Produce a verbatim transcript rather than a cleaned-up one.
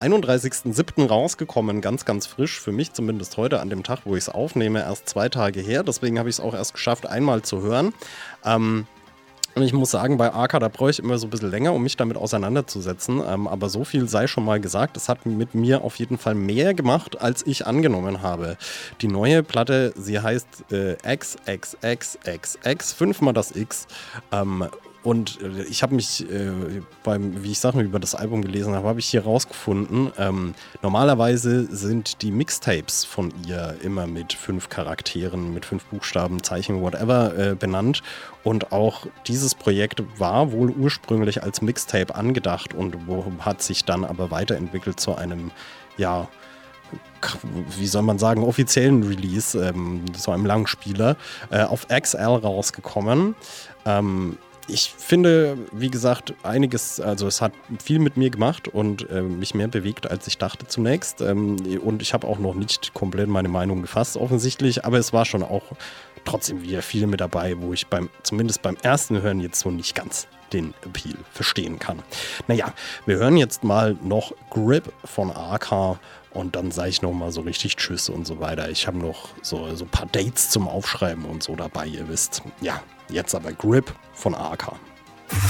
einunddreißigsten siebten rausgekommen, ganz, ganz frisch, für mich zumindest heute an dem Tag, wo ich es aufnehme, erst zwei Tage her. Deswegen habe ich es auch erst geschafft, einmal zu hören. Ähm, und ich muss sagen, bei Arca, da brauche ich immer so ein bisschen länger, um mich damit auseinanderzusetzen. Ähm, aber so viel sei schon mal gesagt, es hat mit mir auf jeden Fall mehr gemacht, als ich angenommen habe. Die neue Platte, sie heißt äh, X X X X X, fünfmal das X. Ähm, Und ich habe mich, äh, beim, wie ich Sachen über das Album gelesen habe, habe ich hier rausgefunden, ähm, normalerweise sind die Mixtapes von ihr immer mit fünf Charakteren, mit fünf Buchstaben, Zeichen, whatever, äh, benannt. Und auch dieses Projekt war wohl ursprünglich als Mixtape angedacht und wo, hat sich dann aber weiterentwickelt zu einem, ja, wie soll man sagen, offiziellen Release, ähm, so einem Langspieler, äh, auf X L rausgekommen. Ähm, Ich finde, wie gesagt, einiges, also es hat viel mit mir gemacht und äh, mich mehr bewegt, als ich dachte zunächst. Ähm, und ich habe auch noch nicht komplett meine Meinung gefasst, offensichtlich, aber es war schon auch trotzdem wieder viel mit dabei, wo ich beim, zumindest beim ersten Hören jetzt so nicht ganz den Appeal verstehen kann. Naja, wir hören jetzt mal noch Grip von Arca und dann sage ich nochmal so richtig Tschüss und so weiter. Ich habe noch so, so ein paar Dates zum Aufschreiben und so dabei, ihr wisst. Ja, jetzt aber Grip von Arca.